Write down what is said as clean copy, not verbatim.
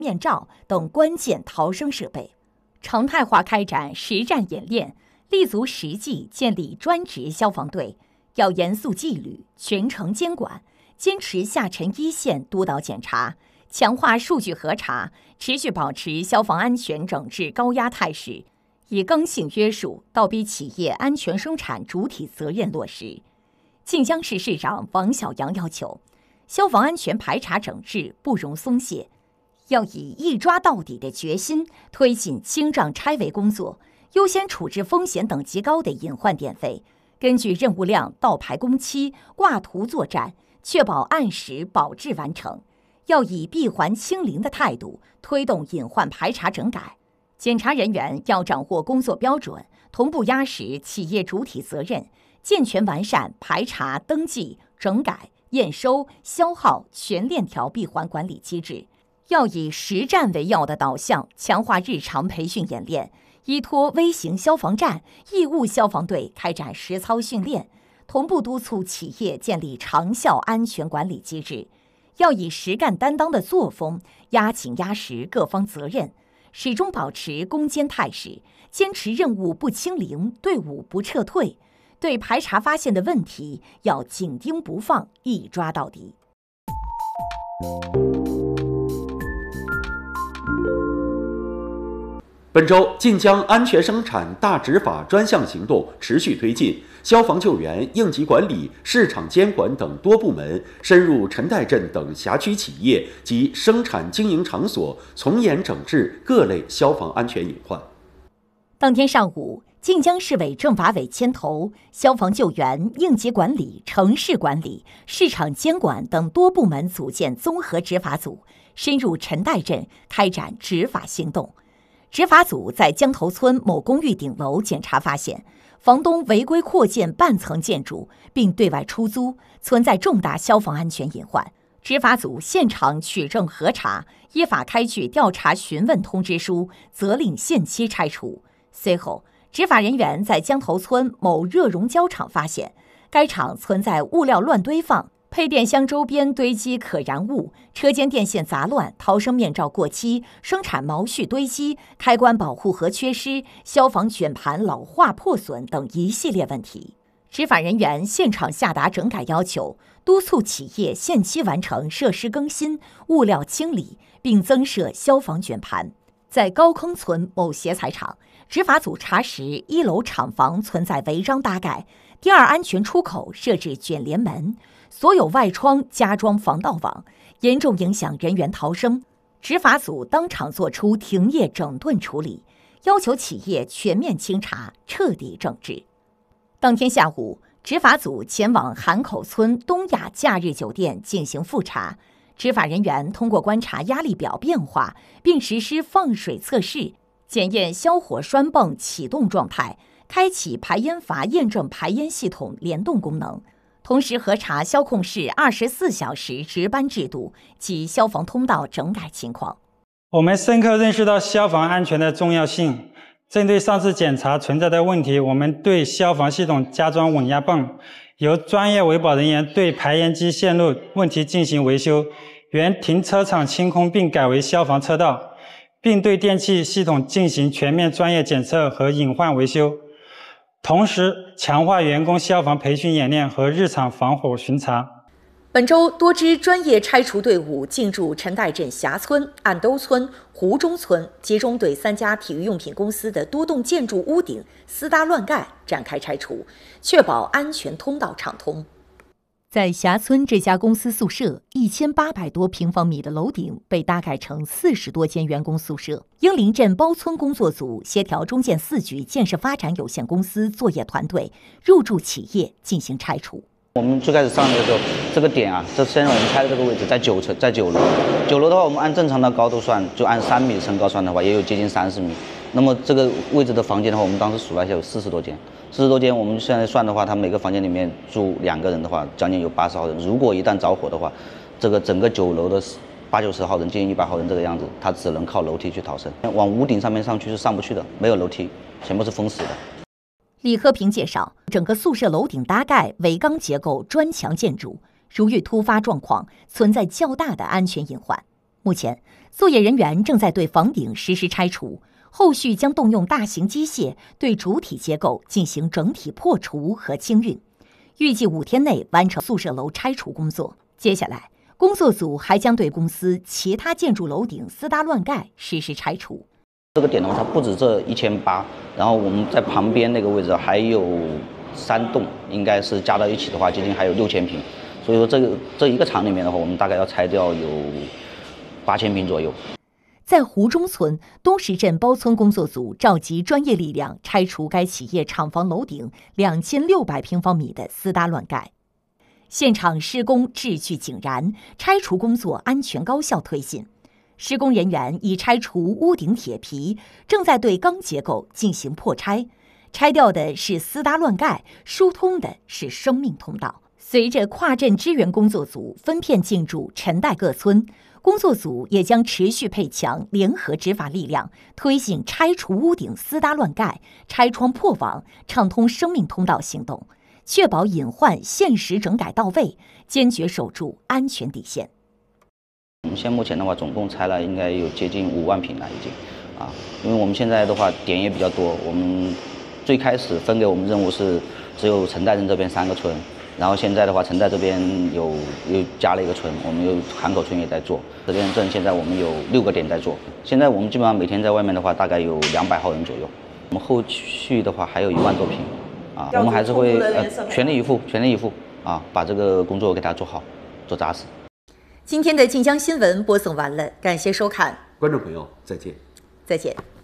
面罩等关键逃生设备，常态化开展实战演练，立足实际建立专职消防队，要严肃纪律、全程监管，坚持下沉一线督导检查，强化数据核查，持续保持消防安全整治高压态势，以刚性约束倒逼企业安全生产主体责任落实。晋江市市长王小阳要求，消防安全排查整治不容松懈，要以一抓到底的决心推进清障拆违工作，优先处置风险等级高的隐患电费，根据任务量倒排工期、挂图作战，确保按时保质完成。要以闭环清零的态度推动隐患排查整改。检查人员要掌握工作标准，同步压实企业主体责任，健全完善排查、登记、整改、验收、消耗全链条闭环管理机制。要以实战为要的导向，强化日常培训演练，依托微型消防站、义务消防队开展实操训练，同步督促企业建立长效安全管理机制。要以实干担当的作风压紧压实各方责任，始终保持攻坚态势，坚持任务不清零，队伍不撤退。对排查发现的问题要紧盯不放，一抓到底。 本周晋江安全生产大执法专项行动持续推进，消防救援、应急管理、市场监管等多部门深入陈岱镇等辖区企业及生产经营场所，从严整治各类消防安全隐患。 当天上午，晋江市委政法委牵头，消防救援、应急管理、城市管理、市场监管等多部门组建综合执法组，深入陈岱镇开展执法行动。执法组在江头村某公寓顶楼检查发现，房东违规扩建半层建筑并对外出租，存在重大消防安全隐患。执法组现场取证核查，依法开具调查询问通知书，责令限期拆除。随后，执法人员在江头村某热熔胶厂发现，该厂存在物料乱堆放、配电箱周边堆积可燃物、车间电线杂乱、逃生面罩过期、生产毛絮堆积、开关保护盒缺失、消防卷盘老化破损等一系列问题。执法人员现场下达整改要求，督促企业限期完成设施更新、物料清理，并增设消防卷盘。在高坑村某鞋材厂，执法组查实1楼厂房存在违章搭盖，第2安全出口设置卷帘门，所有外窗加装防盗网，严重影响人员逃生。执法组当场作出停业整顿处理，要求企业全面清查，彻底整治。当天下午，执法组前往韩口村东亚假日酒店进行复查。执法人员通过观察压力表变化，并实施放水测试，检验消火栓泵启动状态，开启排烟阀验证排烟系统联动功能，同时核查消控室24小时值班制度及消防通道整改情况。 我们深刻认识到消防安全的重要性。针对上次检查存在的问题，我们对消防系统加装稳压泵，由专业维保人员对排烟机线路问题进行维修，原停车场清空并改为消防车道，并对电气系统进行全面专业检测和隐患维修，同时强化员工消防培训演练和日常防火巡查。 本周多支专业拆除队伍进驻陈岱镇峡村、岸兜村、湖中村，集中对3家体育用品公司的多栋建筑屋顶私搭乱盖展开拆除，确保安全通道畅通。在峡村这家公司宿舍，1800多平方米的楼顶被搭改成40多间员工宿舍。英林镇包村工作组协调中建4局建设发展有限公司作业团队入驻企业进行拆除。 我们最开始上的时候，这个点啊，现在我们拆的这个位置在9层，在9楼。9楼的话，我们按正常的高度算，就按3米的身高算的话，也有接近30米。那么这个位置的房间的话，我们当时数了一下，有40多间。40多间，我们现在算的话，它每个房间里面住2个人的话，将近有80号人。如果一旦着火的话，这个整个9楼的80、90号人，接近100号人这个样子，他只能靠楼梯去逃生。往屋顶上面上去是上不去的，没有楼梯，全部是封死的。 李和平介绍，整个宿舍楼顶搭盖为钢结构砖墙建筑，如遇突发状况，存在较大的安全隐患。 目前，作业人员正在对房顶实施拆除，后续将动用大型机械对主体结构进行整体破除和清运，预计5天内完成宿舍楼拆除工作。接下来，工作组还将对公司其他建筑楼顶私搭乱盖实施拆除。 这个点的话，它不止这1800，然后我们在旁边那个位置还有3栋，应该是加到一起的话，接近还有6000平。所以说这一个厂里面的话，我们大概要拆掉有8000平左右。 在湖中村东石镇包村工作组召集专业力量拆除该企业厂房楼顶2600平方米的私搭乱盖。现场施工秩序井然，拆除工作安全高效推进。施工人员已拆除屋顶铁皮，正在对钢结构进行破拆。拆掉的是私搭乱盖，疏通的是生命通道。随着跨镇支援工作组分片进驻陈代各村，工作组也将持续配强联合执法力量，推进拆除屋顶私搭乱盖、拆窗破网、畅通生命通道行动，确保隐患限时整改到位，坚决守住安全底线。 我们现目前的话，总共拆了应该有接近5万平了已经，因为我们现在的话点也比较多，我们最开始分给我们任务是只有陈代镇这边3个村。然后现在的话，陈代这边又加了一个村，我们有韩口村也在做。德店镇现在我们有6个点在做。现在我们基本上每天在外面的话，大概有200号人左右。我们后续的话还有1万多平，我们还是会全力以赴把这个工作给它做好，做扎实。 今天的晋江新闻播送完了，感谢收看， 观众朋友再见。 再见。